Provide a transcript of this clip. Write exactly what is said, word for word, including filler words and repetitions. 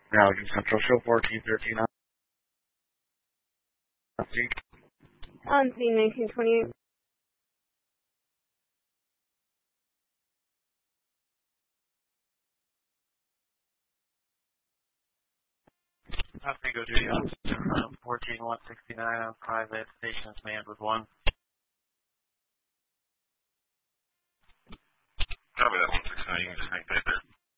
Now, Central Show fourteen thirteen on scene. On scene nineteen twenty-eight. Go duty officer, um, fourteen one sixty-nine on private, stations manned with one. Copy that one sixty-nine, you can just hang tight there.